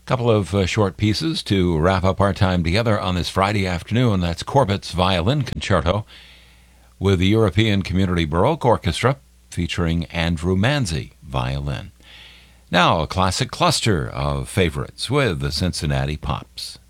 Couple of short pieces to wrap up our time together on this Friday afternoon. That's Corbett's Violin Concerto with the European Community Baroque Orchestra featuring Andrew Manzi, violin. Now, a classic cluster of favorites with the Cincinnati Pops.